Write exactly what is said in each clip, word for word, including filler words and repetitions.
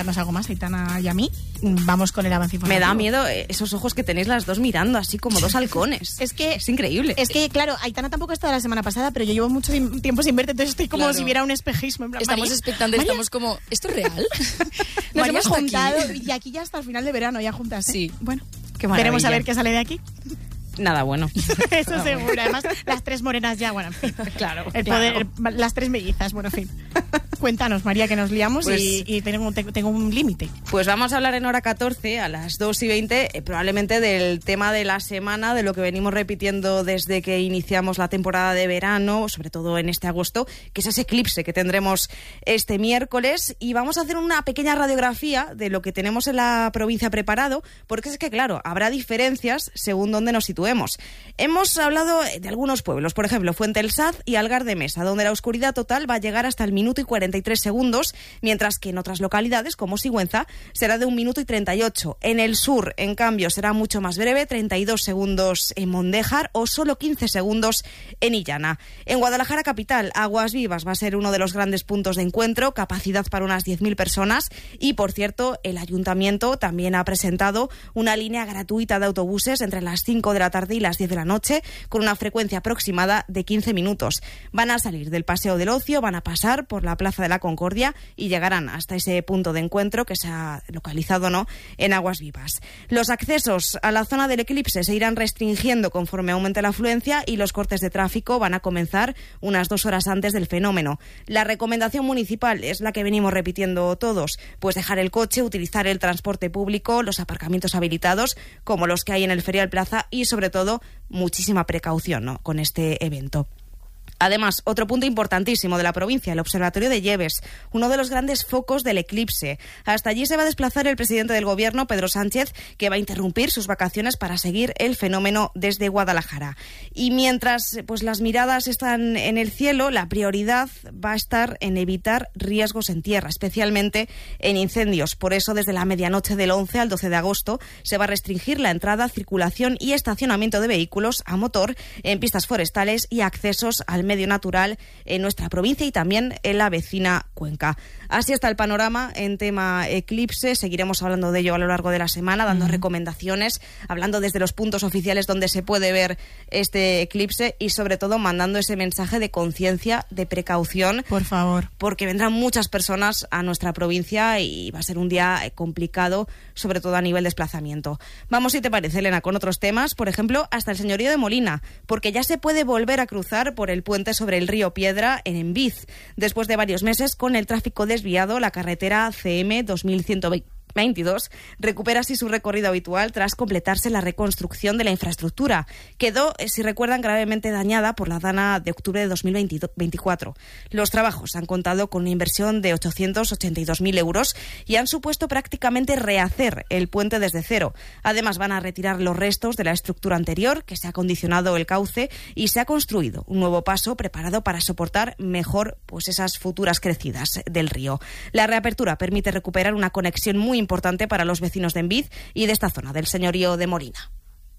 comentarnos algo más, Aitana y a mí, vamos con el avance informativo. Me da miedo esos ojos que tenéis las dos mirando, así como dos halcones. Es que... Es increíble. Es que, claro, Aitana tampoco está la semana pasada, pero yo llevo mucho tiempo sin verte, entonces estoy como Claro. si viera un espejismo. En plan, Estamos María, expectantes, María, estamos como, ¿esto es real? Nos María hemos está aquí. juntado y aquí ya hasta el final de verano, ya juntas, ¿eh? Sí. Bueno, Qué maravilla. veremos a ver qué sale de aquí. Nada bueno. Eso seguro. Además, las tres morenas ya, bueno, en fin. Claro, El claro. poder, el- las tres mellizas, bueno, en fin. Cuéntanos, María, que nos liamos Pues- y, y tengo, tengo un límite. Pues vamos a hablar en hora catorce, a las dos y veinte, eh, probablemente del tema de la semana, de lo que venimos repitiendo desde que iniciamos la temporada de verano, sobre todo en este agosto, que es ese eclipse que tendremos este miércoles. Y vamos a hacer una pequeña radiografía de lo que tenemos en la provincia preparado, porque es que, claro, habrá diferencias según dónde nos situemos. Hemos hablado de algunos pueblos, por ejemplo, Fuente el Saz y Algar de Mesa, donde la oscuridad total va a llegar hasta el minuto y cuarenta y tres segundos, mientras que en otras localidades, como Sigüenza, será de un minuto y treinta y ocho. En el sur, en cambio, será mucho más breve, treinta y dos segundos en Mondéjar o solo quince segundos en Illana. En Guadalajara capital, Aguas Vivas va a ser uno de los grandes puntos de encuentro, capacidad para unas diez mil personas y, por cierto, el ayuntamiento también ha presentado una línea gratuita de autobuses entre las cinco de la tarde y las diez de la noche, con una frecuencia aproximada de quince minutos. Van a salir del Paseo del Ocio, van a pasar por la Plaza de la Concordia y llegarán hasta ese punto de encuentro que se ha localizado, ¿no?, en Aguas Vivas. Los accesos a la zona del eclipse se irán restringiendo conforme aumente la afluencia y los cortes de tráfico van a comenzar unas dos horas antes del fenómeno. La recomendación municipal es la que venimos repitiendo todos, pues dejar el coche, utilizar el transporte público, los aparcamientos habilitados, como los que hay en el Ferial Plaza y, sobre todo, muchísima precaución, ¿no?, con este evento. Además, otro punto importantísimo de la provincia, el Observatorio de Lleves, uno de los grandes focos del eclipse. Hasta allí se va a desplazar el presidente del Gobierno, Pedro Sánchez, que va a interrumpir sus vacaciones para seguir el fenómeno desde Guadalajara. Y mientras pues las miradas están en el cielo, la prioridad va a estar en evitar riesgos en tierra, especialmente en incendios. Por eso, desde la medianoche del once al doce de agosto, se va a restringir la entrada, circulación y estacionamiento de vehículos a motor en pistas forestales y accesos al medio natural en nuestra provincia y también en la vecina Cuenca. Así está el panorama en tema eclipse. Seguiremos hablando de ello a lo largo de la semana, dando uh-huh. recomendaciones, hablando desde los puntos oficiales donde se puede ver este eclipse y, sobre todo, mandando ese mensaje de conciencia, de precaución. Por favor. Porque vendrán muchas personas a nuestra provincia y va a ser un día complicado, sobre todo a nivel de desplazamiento. Vamos, si te parece, Elena, con otros temas. Por ejemplo, hasta el señorío de Molina, porque ya se puede volver a cruzar por el puente sobre el río Piedra en Enviz. Después de varios meses con el tráfico desviado, la carretera C M dos mil ciento veintidós recupera así su recorrido habitual tras completarse la reconstrucción de la infraestructura. Quedó, si recuerdan, gravemente dañada por la dana de octubre de dos mil veinticuatro. Los trabajos han contado con una inversión de ochocientos ochenta y dos mil euros y han supuesto prácticamente rehacer el puente desde cero. Además, van a retirar los restos de la estructura anterior, que se ha condicionado el cauce, y se ha construido un nuevo paso preparado para soportar mejor pues esas futuras crecidas del río. La reapertura permite recuperar una conexión muy importante para los vecinos de Enviz y de esta zona del señorío de Molina.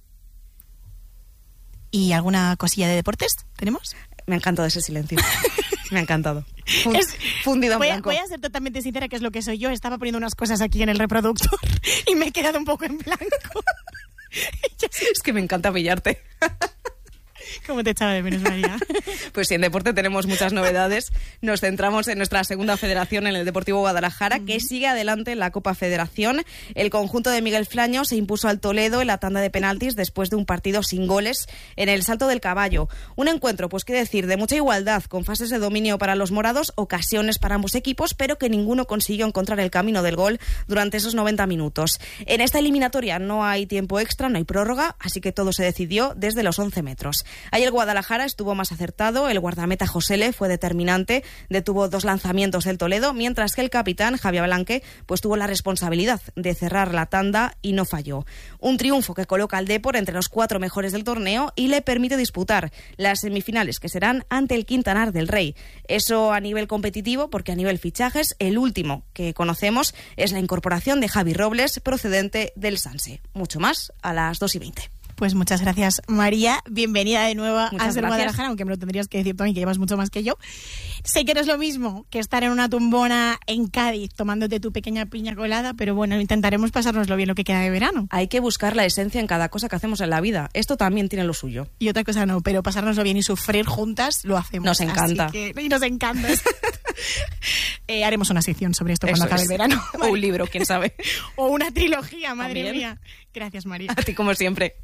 ¿Y alguna cosilla de deportes tenemos? Me ha encantado ese silencio. Me ha encantado. Fun- Es, fundido en voy, a, blanco. voy a ser totalmente sincera, que es lo que soy yo. Estaba poniendo unas cosas aquí en el reproductor y me he quedado un poco en blanco. Es que me encanta pillarte. ¿Cómo te echaba de menos, María? Pues sí, en deporte tenemos muchas novedades. Nos centramos en nuestra segunda federación, en el Deportivo Guadalajara, uh-huh. que sigue adelante en la Copa Federación. El conjunto de Miguel Flaño se impuso al Toledo en la tanda de penaltis después de un partido sin goles en el Salto del Caballo. Un encuentro, pues qué decir, de mucha igualdad, con fases de dominio para los morados, ocasiones para ambos equipos, pero que ninguno consiguió encontrar el camino del gol durante esos noventa minutos. En esta eliminatoria no hay tiempo extra, no hay prórroga, así que todo se decidió desde los once metros. Ahí el Guadalajara estuvo más acertado, el guardameta Josele fue determinante, detuvo dos lanzamientos del Toledo, mientras que el capitán Javier Blanque pues tuvo la responsabilidad de cerrar la tanda y no falló. Un triunfo que coloca al Depor entre los cuatro mejores del torneo y le permite disputar las semifinales, que serán ante el Quintanar del Rey. Eso a nivel competitivo, porque a nivel fichajes, el último que conocemos es la incorporación de Javi Robles, procedente del Sanse. Mucho más a las dos y veinte. Pues muchas gracias, María. Bienvenida de nuevo Muchas a Ser gracias. Guadalajara, aunque me lo tendrías que decir tú a mí, que llevas mucho más que yo. Sé que no es lo mismo que estar en una tumbona en Cádiz tomándote tu pequeña piña colada, pero bueno, intentaremos pasárnoslo bien lo que queda de verano. Hay que buscar la esencia en cada cosa que hacemos en la vida. Esto también tiene lo suyo. Y otra cosa no, pero pasárnoslo bien y sufrir juntas lo hacemos. Nos encanta. Así que, y nos encanta. eh, haremos una sección sobre esto cuando Eso acabe es. el verano. O un libro, quién sabe. O una trilogía, madre También. mía. Gracias, María. A ti como siempre.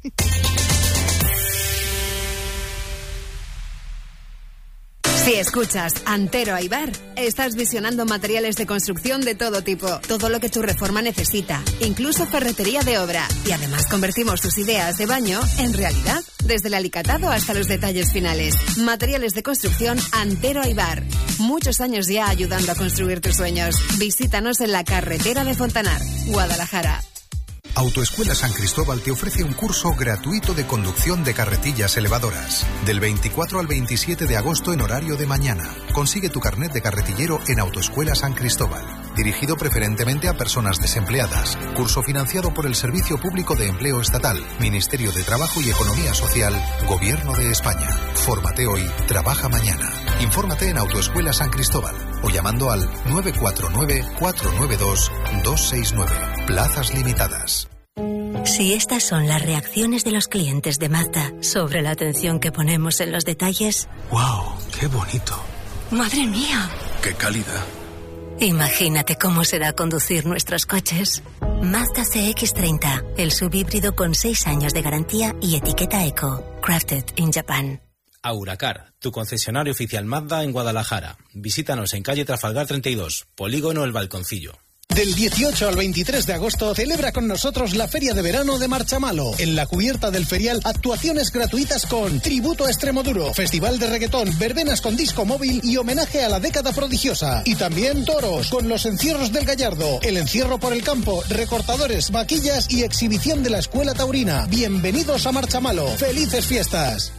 Si escuchas Antero Aybar, estás visionando materiales de construcción de todo tipo, todo lo que tu reforma necesita, incluso ferretería de obra. Y además convertimos tus ideas de baño en realidad, desde el alicatado hasta los detalles finales. Materiales de construcción Antero Aybar. Muchos años ya ayudando a construir tus sueños. Visítanos en la carretera de Fontanar, Guadalajara. Autoescuela San Cristóbal te ofrece un curso gratuito de conducción de carretillas elevadoras. Del veinticuatro al veintisiete de agosto en horario de mañana. Consigue tu carnet de carretillero en Autoescuela San Cristóbal. Dirigido preferentemente a personas desempleadas. Curso financiado por el Servicio Público de Empleo Estatal, Ministerio de Trabajo y Economía Social, Gobierno de España. Fórmate hoy, trabaja mañana. Infórmate en Autoescuela San Cristóbal o llamando al nueve cuatro nueve, cuatro nueve dos, dos seis nueve. Plazas limitadas. Si estas son las reacciones de los clientes de Mazda sobre la atención que ponemos en los detalles... ¡Wow! ¡Qué bonito! ¡Madre mía! ¡Qué calidad! Imagínate cómo será conducir nuestros coches. Mazda C X treinta, el subhíbrido con seis años de garantía y etiqueta Eco. Crafted in Japan. Auracar, tu concesionario oficial Mazda en Guadalajara. Visítanos en calle Trafalgar treinta y dos, Polígono El Balconcillo. Del dieciocho al veintitrés de agosto celebra con nosotros la Feria de Verano de Marchamalo. En la cubierta del ferial, actuaciones gratuitas con Tributo a Extremoduro, Festival de Reggaetón, verbenas con disco móvil y homenaje a la década prodigiosa. Y también toros con los encierros del Gallardo, el encierro por el campo, recortadores, vaquillas y exhibición de la Escuela Taurina. Bienvenidos a Marchamalo. ¡Felices fiestas!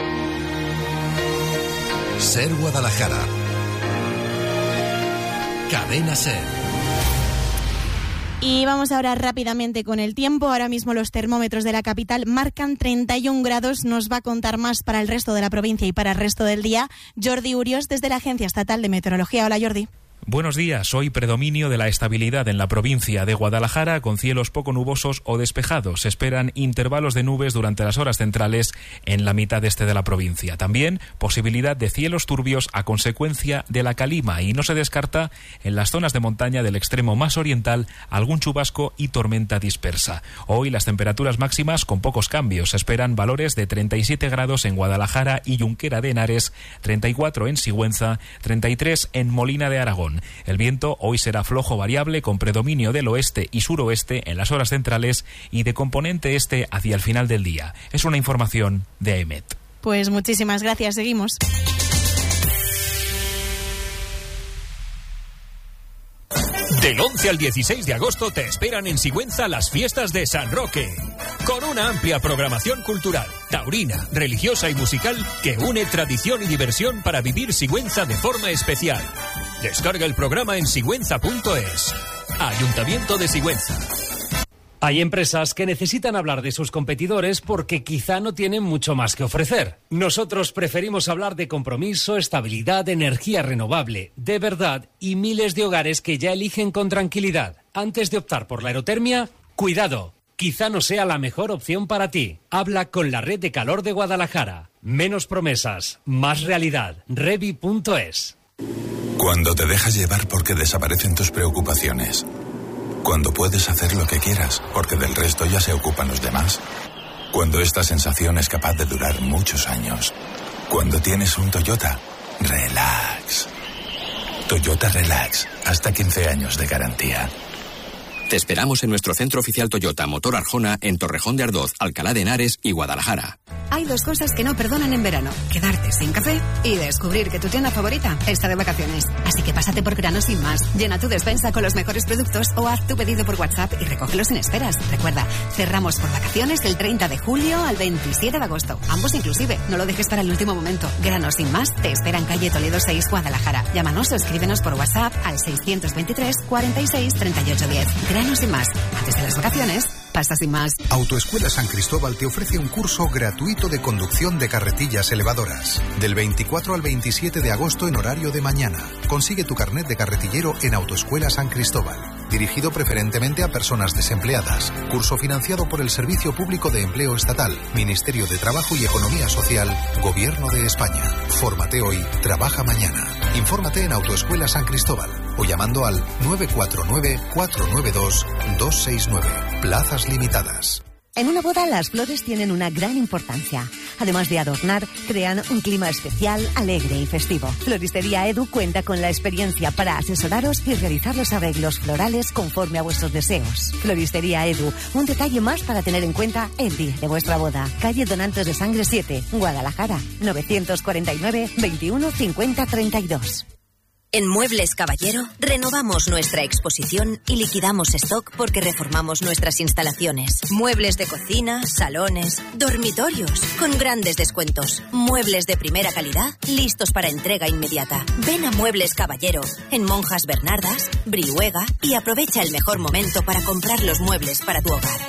Ser Guadalajara. Cadena Ser. Y vamos ahora rápidamente con el tiempo. Ahora mismo los termómetros de la capital marcan treinta y un grados. Nos va a contar más para el resto de la provincia y para el resto del día Jordi Urios desde la Agencia Estatal de Meteorología. Hola, Jordi. Buenos días. Hoy predominio de la estabilidad en la provincia de Guadalajara con cielos poco nubosos o despejados. Se esperan intervalos de nubes durante las horas centrales en la mitad este de la provincia. También posibilidad de cielos turbios a consecuencia de la calima y no se descarta en las zonas de montaña del extremo más oriental algún chubasco y tormenta dispersa. Hoy las temperaturas máximas con pocos cambios. Se esperan valores de treinta y siete grados en Guadalajara y Junquera de Henares, treinta y cuatro en Sigüenza, treinta y tres en Molina de Aragón. El viento hoy será flojo variable con predominio del oeste y suroeste en las horas centrales y de componente este hacia el final del día. Es una información de AEMET. Pues muchísimas gracias. Seguimos. Del once al dieciséis de agosto te esperan en Sigüenza las fiestas de San Roque, con una amplia programación cultural, taurina, religiosa y musical que une tradición y diversión para vivir Sigüenza de forma especial. Descarga el programa en sigüenza punto es. Ayuntamiento de Sigüenza. Hay empresas que necesitan hablar de sus competidores porque quizá no tienen mucho más que ofrecer. Nosotros preferimos hablar de compromiso, estabilidad, energía renovable, de verdad y miles de hogares que ya eligen con tranquilidad. Antes de optar por la aerotermia, cuidado, quizá no sea la mejor opción para ti. Habla con la Red de Calor de Guadalajara. Menos promesas, más realidad. Revi punto es. Cuando te dejas llevar porque desaparecen tus preocupaciones. Cuando puedes hacer lo que quieras, porque del resto ya se ocupan los demás. Cuando esta sensación es capaz de durar muchos años. Cuando tienes un Toyota, relax. Toyota Relax, hasta quince años de garantía. Te esperamos en nuestro centro oficial Toyota Motor Arjona en Torrejón de Ardoz, Alcalá de Henares y Guadalajara. Hay dos cosas que no perdonan en verano. Quedarte sin café y descubrir que tu tienda favorita está de vacaciones. Así que pásate por Grano Sin Más. Llena tu despensa con los mejores productos o haz tu pedido por WhatsApp y recógelo sin esperas. Recuerda, cerramos por vacaciones del treinta de julio al veintisiete de agosto. Ambos inclusive. No lo dejes para el último momento. Grano Sin Más te espera en calle Toledo seis, Guadalajara. Llámanos o escríbenos por WhatsApp al seiscientos veintitrés, cuarenta y seis, treinta y ocho diez. verano sin más. Antes de las vacaciones, pasa sin más. Autoescuela San Cristóbal te ofrece un curso gratuito de conducción de carretillas elevadoras. Del veinticuatro al veintisiete de agosto en horario de mañana. Consigue tu carnet de carretillero en Autoescuela San Cristóbal. Dirigido preferentemente a personas desempleadas. Curso financiado por el Servicio Público de Empleo Estatal, Ministerio de Trabajo y Economía Social, Gobierno de España. Fórmate hoy, trabaja mañana. Infórmate en Autoescuela San Cristóbal o llamando al nueve cuatro nueve, cuatro nueve dos, dos seis nueve. Plazas limitadas. En una boda las flores tienen una gran importancia. Además de adornar, crean un clima especial, alegre y festivo. Floristería Edu cuenta con la experiencia para asesoraros y realizar los arreglos florales conforme a vuestros deseos. Floristería Edu, un detalle más para tener en cuenta el día de vuestra boda. Calle Donantes de Sangre siete, Guadalajara, novecientos cuarenta y nueve, veintiuno cincuenta treinta y dos. En Muebles Caballero renovamos nuestra exposición y liquidamos stock porque reformamos nuestras instalaciones. Muebles de cocina, salones, dormitorios, con grandes descuentos. Muebles de primera calidad, listos para entrega inmediata. Ven a Muebles Caballero, en Monjas Bernardas, Brihuega, y aprovecha el mejor momento para comprar los muebles para tu hogar.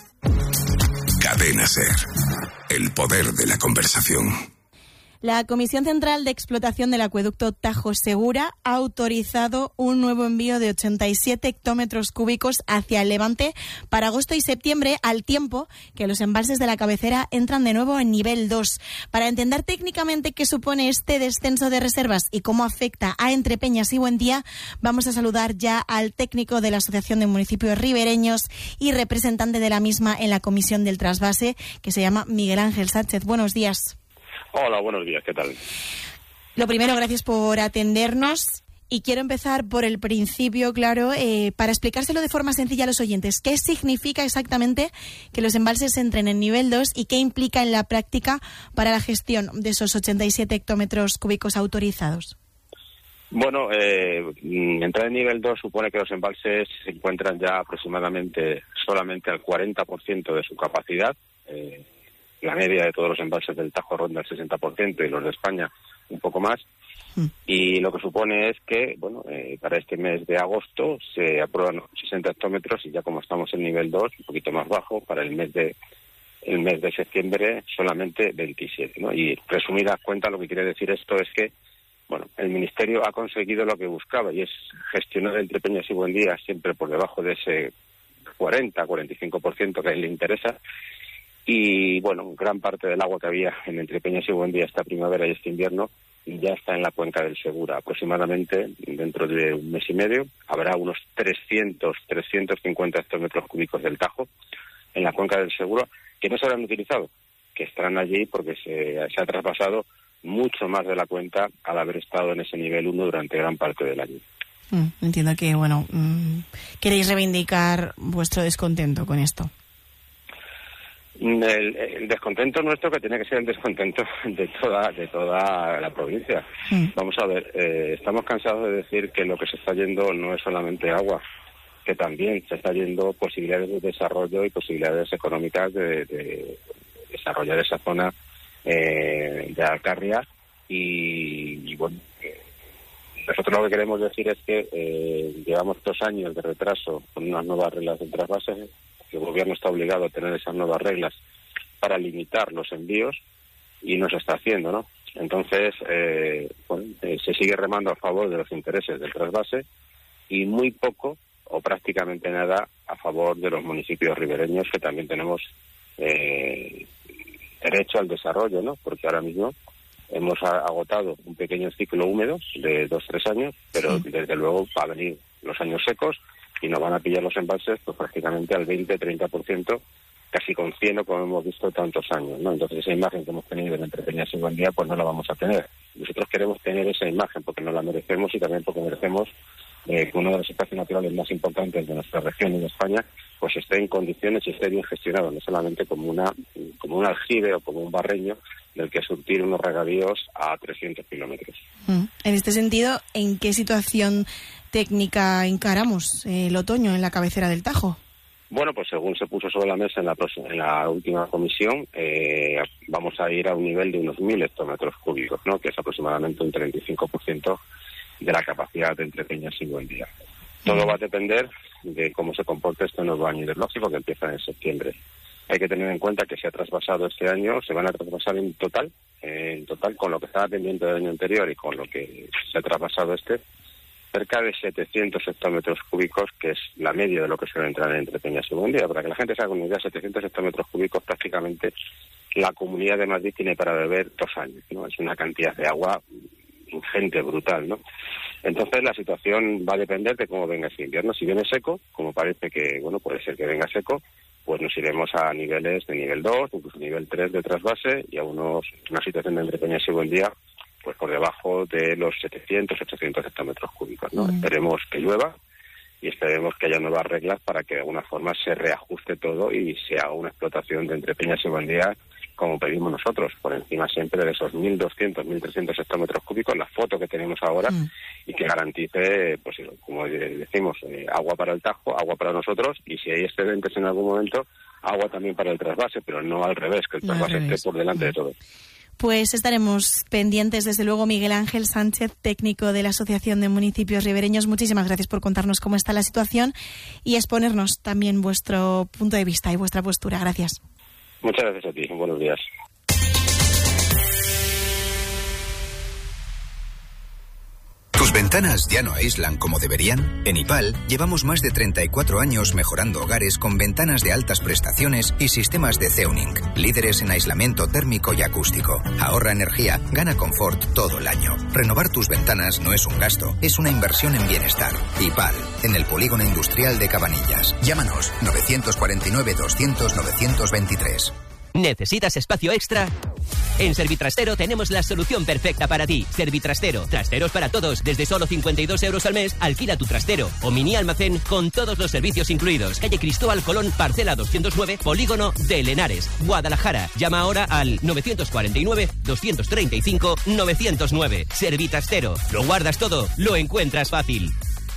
Cadena SER, el poder de la conversación. La Comisión Central de Explotación del Acueducto Tajo Segura ha autorizado un nuevo envío de ochenta y siete hectómetros cúbicos hacia el Levante para agosto y septiembre, al tiempo que los embalses de la cabecera entran de nuevo en nivel dos. Para entender técnicamente qué supone este descenso de reservas y cómo afecta a Entrepeñas y Buendía, vamos a saludar ya al técnico de la Asociación de Municipios Ribereños y representante de la misma en la Comisión del Trasvase, que se llama Miguel Ángel Sánchez. Buenos días. Hola, buenos días, ¿qué tal? Lo primero, gracias por atendernos. Y quiero empezar por el principio, claro, eh, para explicárselo de forma sencilla a los oyentes. ¿Qué significa exactamente que los embalses entren en nivel dos y qué implica en la práctica para la gestión de esos ochenta y siete hectómetros cúbicos autorizados? Bueno, eh, entrar en nivel dos supone que los embalses se encuentran ya aproximadamente solamente al cuarenta por ciento de su capacidad. Eh, La media de todos los embalses del Tajo ronda el sesenta por ciento y los de España un poco más. Mm. Y lo que supone es que, bueno, eh, para este mes de agosto se aprueban sesenta hectómetros y ya como estamos en nivel dos, un poquito más bajo, para el mes de el mes de septiembre solamente veintisiete, ¿no? Y resumidas cuentas, lo que quiere decir esto es que, bueno, el Ministerio ha conseguido lo que buscaba y es gestionar Entrepeñas y Buendía siempre por debajo de ese cuarenta, cuarenta y cinco por ciento que a él le interesa. Y, bueno, gran parte del agua que había en Entrepeñas y Buendía esta primavera y este invierno ya está en la cuenca del Segura. Aproximadamente dentro de un mes y medio habrá unos trescientos, trescientos cincuenta hectómetros cúbicos del Tajo en la cuenca del Segura que no se habrán utilizado, que estarán allí porque se, se ha traspasado mucho más de la cuenta al haber estado en ese nivel uno durante gran parte del año. Mm, entiendo que, bueno, mm, queréis reivindicar vuestro descontento con esto. El, el descontento nuestro, que tiene que ser el descontento de toda de toda la provincia. Mm. Vamos a ver, eh, estamos cansados de decir que lo que se está yendo no es solamente agua, que también se está yendo posibilidades de desarrollo y posibilidades económicas de, de desarrollar esa zona eh, de Alcarria y, y bueno, eh, nosotros lo que queremos decir es que eh, llevamos dos años de retraso con unas nuevas reglas del trasvase. El gobierno está obligado a tener esas nuevas reglas para limitar los envíos y no se está haciendo, ¿no? Entonces, eh, bueno, eh, se sigue remando a favor de los intereses del trasvase y muy poco o prácticamente nada a favor de los municipios ribereños, que también tenemos eh, derecho al desarrollo, ¿no? Porque ahora mismo hemos agotado un pequeño ciclo húmedo de dos, tres años, pero sí, desde luego va a venir los años secos y nos van a pillar los embalses pues prácticamente al veinte, treinta por ciento, casi con cien, como hemos visto tantos años, ¿no? Entonces esa imagen que hemos tenido en Entrepeñas y Buendía pues no la vamos a tener. Nosotros queremos tener esa imagen porque nos la merecemos y también porque merecemos eh, que uno de los espacios naturales más importantes de nuestra región y de España pues esté en condiciones y esté bien gestionado, no solamente como una como un aljibe o como un barreño del que surtir unos regadíos a trescientos kilómetros. Mm. En este sentido, ¿en qué situación técnica encaramos eh, el otoño en la cabecera del Tajo? Bueno, pues según se puso sobre la mesa en la, en la última comisión, eh, vamos a ir a un nivel de unos mil hectómetros cúbicos, ¿no? Que es aproximadamente un treinta y cinco por ciento de la capacidad de Entrepeñas y Buendía. Todo va a depender de cómo se comporte este nuevo año hidrológico que empieza en septiembre. Hay que tener en cuenta que se ha trasvasado este año, se van a trasvasar en total, eh, en total con lo que estaba pendiente del año anterior y con lo que se ha trasvasado este, cerca de setecientos hectómetros cúbicos, que es la media de lo que suele entrar en Entre Peñas y Buendía. Para que la gente se haga una idea, setecientos hectómetros cúbicos prácticamente la Comunidad de Madrid tiene para beber dos años, ¿no? Es una cantidad de agua ingente, brutal, ¿no? Entonces la situación va a depender de cómo venga ese invierno. Si viene seco, como parece que, bueno, puede ser que venga seco, pues nos iremos a niveles de nivel dos, incluso nivel tres de trasvase y a unos, una situación de Entre Peñas y Buendía, pues por debajo de los setecientos, ochocientos hectómetros cúbicos, ¿no? Mm. Esperemos que llueva y esperemos que haya nuevas reglas para que de alguna forma se reajuste todo y se haga una explotación de Entre Peñas y Buendía como pedimos nosotros, por encima siempre de esos mil doscientos, mil trescientos hectómetros cúbicos, la foto que tenemos ahora, mm. y que garantice, pues como decimos, eh, agua para el Tajo, agua para nosotros, y si hay excedentes en algún momento, agua también para el trasvase, pero no al revés, que el no trasvase esté por delante mm. de todo. Pues estaremos pendientes, desde luego. Miguel Ángel Sánchez, técnico de la Asociación de Municipios Ribereños, muchísimas gracias por contarnos cómo está la situación y exponernos también vuestro punto de vista y vuestra postura. Gracias. Muchas gracias a ti. Buenos días. ¿Tus ventanas ya no aíslan como deberían? En IPAL llevamos más de treinta y cuatro años mejorando hogares con ventanas de altas prestaciones y sistemas de Zeuning, líderes en aislamiento térmico y acústico. Ahorra energía, gana confort todo el año. Renovar tus ventanas no es un gasto, es una inversión en bienestar. IPAL, en el Polígono Industrial de Cabanillas. Llámanos nueve cuatro nueve, doscientos, novecientos veintitrés. ¿Necesitas espacio extra? En Servitrastero tenemos la solución perfecta para ti. Servitrastero, trasteros para todos. Desde solo cincuenta y dos euros al mes, alquila tu trastero o mini almacén con todos los servicios incluidos. Calle Cristóbal Colón, parcela doscientos nueve, Polígono de Lenares, Guadalajara. Llama ahora al nueve cuatro nueve, doscientos treinta y cinco, novecientos nueve. Servitrastero. Lo guardas todo, lo encuentras fácil.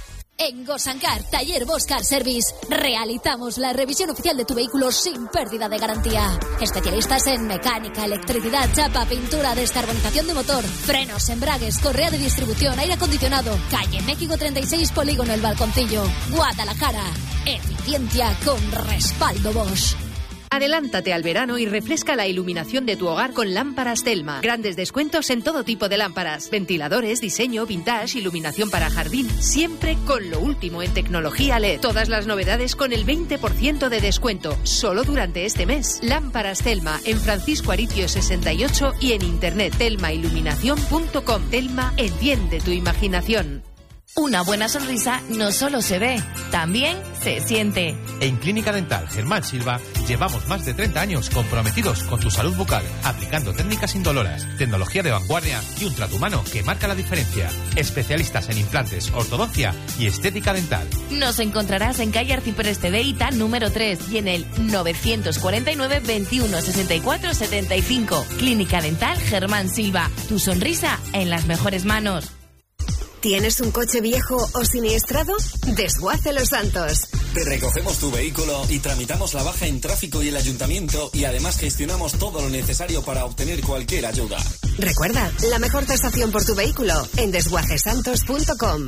En Gosancar, Taller Bosch Car Service, realizamos la revisión oficial de tu vehículo sin pérdida de garantía. Especialistas en mecánica, electricidad, chapa, pintura, descarbonización de motor, frenos, embragues, correa de distribución, aire acondicionado. Calle México treinta y seis, Polígono El Balconcillo, Guadalajara. Eficiencia con respaldo Bosch. Adelántate al verano y refresca la iluminación de tu hogar con lámparas Telma. Grandes descuentos en todo tipo de lámparas. Ventiladores, diseño, vintage, iluminación para jardín. Siempre con lo último en tecnología L E D. Todas las novedades con el veinte por ciento de descuento. Solo durante este mes. Lámparas Telma en Francisco Aricio sesenta y ocho y en internet telma iluminación punto com. Telma, enciende tu imaginación. Una buena sonrisa no solo se ve, también se siente. En Clínica Dental Germán Silva llevamos más de treinta años comprometidos con tu salud bucal, aplicando técnicas indoloras, tecnología de vanguardia y un trato humano que marca la diferencia. Especialistas en implantes, ortodoncia y estética dental. Nos encontrarás en calle Arcipreste de Ita número tres y en el novecientos cuarenta y nueve, veintiuno, sesenta y cuatro, setenta y cinco. Clínica Dental Germán Silva. Tu sonrisa en las mejores manos. ¿Tienes un coche viejo o siniestrado? Desguace Los Santos. Te recogemos tu vehículo y tramitamos la baja en tráfico y el ayuntamiento y además gestionamos todo lo necesario para obtener cualquier ayuda. Recuerda, la mejor tasación por tu vehículo en desguace santos punto com.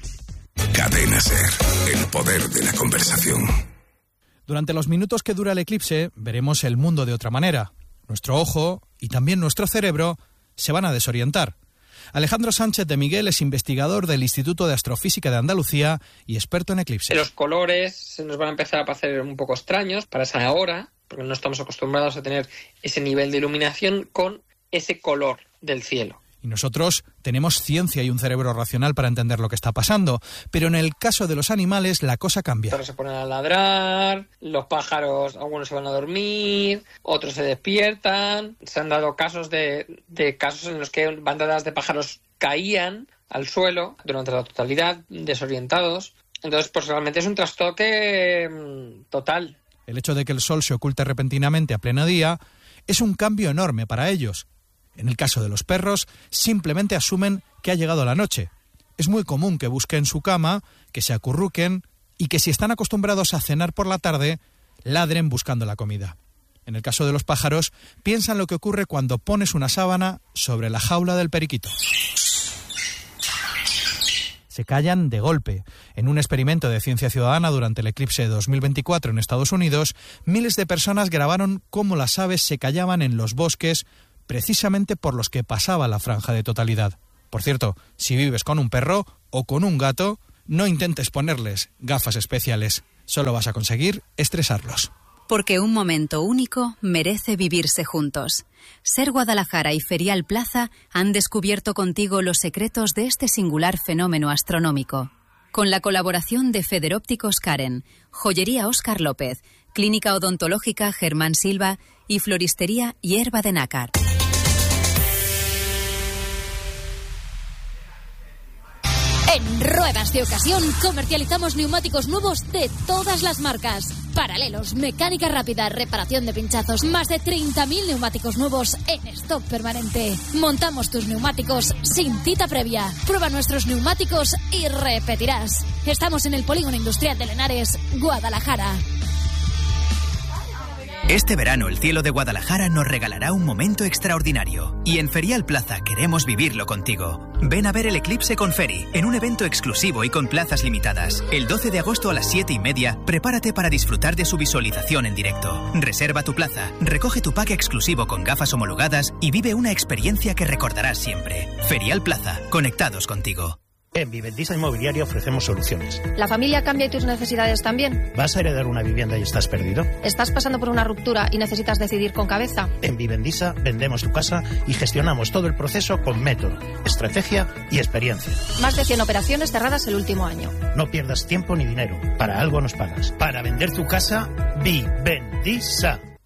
Cadena Ser, el poder de la conversación. Durante los minutos que dura el eclipse, veremos el mundo de otra manera. Nuestro ojo y también nuestro cerebro se van a desorientar. Alejandro Sánchez de Miguel es investigador del Instituto de Astrofísica de Andalucía y experto en eclipses. Los colores se nos van a empezar a parecer un poco extraños para esa hora, porque no estamos acostumbrados a tener ese nivel de iluminación con ese color del cielo. Y nosotros tenemos ciencia y un cerebro racional para entender lo que está pasando, pero en el caso de los animales la cosa cambia. Otros se ponen a ladrar, los pájaros, algunos se van a dormir, otros se despiertan. Se han dado casos de, de casos en los que bandadas de pájaros caían al suelo durante la totalidad, desorientados. Entonces, pues realmente es un trastoque mmm, total. El hecho de que el sol se oculte repentinamente a pleno día es un cambio enorme para ellos. En el caso de los perros, simplemente asumen que ha llegado la noche. Es muy común que busquen su cama, que se acurruquen y que si están acostumbrados a cenar por la tarde, ladren buscando la comida. En el caso de los pájaros, piensan lo que ocurre cuando pones una sábana sobre la jaula del periquito. se callan de golpe. En un experimento de ciencia ciudadana durante el eclipse de dos mil veinticuatro en Estados Unidos, miles de personas grabaron cómo las aves se callaban en los bosques precisamente por los que pasaba la franja de totalidad. Por cierto, si vives con un perro o con un gato, no intentes ponerles gafas especiales. Solo vas a conseguir estresarlos. Porque un momento único merece vivirse juntos. Ser Guadalajara y Ferial Plaza han descubierto contigo los secretos de este singular fenómeno astronómico. Con la colaboración de Federópticos Karen, Joyería Óscar López, Clínica Odontológica Germán Silva y Floristería Hierba de Nácar. En Ruedas de Ocasión comercializamos neumáticos nuevos de todas las marcas. Paralelos, mecánica rápida, reparación de pinchazos, más de treinta mil neumáticos nuevos en stock permanente. Montamos tus neumáticos sin cita previa. Prueba nuestros neumáticos y repetirás. Estamos en el Polígono Industrial de Lenares, Guadalajara. Este verano el cielo de Guadalajara nos regalará un momento extraordinario. Y en Ferial Plaza queremos vivirlo contigo. Ven a ver el eclipse con Feri, en un evento exclusivo y con plazas limitadas. El doce de agosto a las siete y media, prepárate para disfrutar de su visualización en directo. Reserva tu plaza, recoge tu pack exclusivo con gafas homologadas y vive una experiencia que recordarás siempre. Ferial Plaza, conectados contigo. En Vivendisa Inmobiliaria ofrecemos soluciones. ¿La familia cambia y tus necesidades también? ¿Vas a heredar una vivienda y estás perdido? ¿Estás pasando por una ruptura y necesitas decidir con cabeza? En Vivendisa vendemos tu casa y gestionamos todo el proceso con método, estrategia y experiencia. Más de cien operaciones cerradas el último año. No pierdas tiempo ni dinero. Para algo nos pagas. Para vender tu casa, Vivendisa.